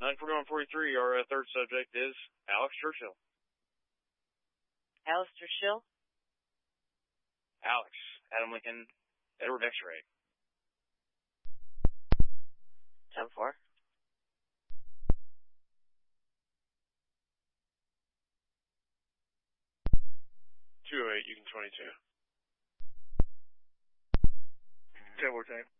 94143, our third subject is Alex Churchill. Alex Churchill? Alex, Adam Lincoln, Edward X-Ray. 10-4. You can 22. 10-4 time.